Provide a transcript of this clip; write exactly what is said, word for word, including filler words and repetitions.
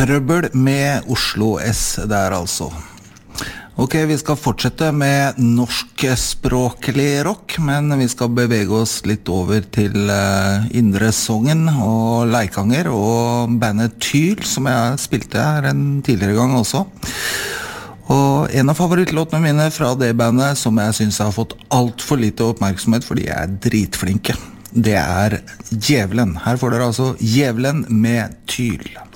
Trøbbel med Oslo S der altså. Ok, vi skal fortsette med norskspråklig rock, men vi skal bevege oss litt over til uh, Indre Sogn og Leikanger og bandet Tyl, som jeg spilte her en tidligere gang også. Og en av favorittlåtene mine fra det bandet, som jeg synes har fått alt for lite oppmerksomhet, fordi jeg er dritflinke, det er Djevelen. Her får dere altså Djevelen med Tyl.